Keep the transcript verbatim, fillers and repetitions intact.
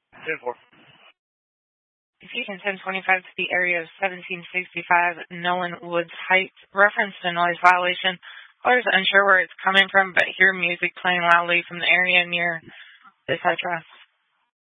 ten four. Ephesians ten twenty-five to the area of seventeen sixty-five, Nolan Woods Heights, reference to noise violation. Callers unsure where it's coming from, but hear music playing loudly from the area near this address.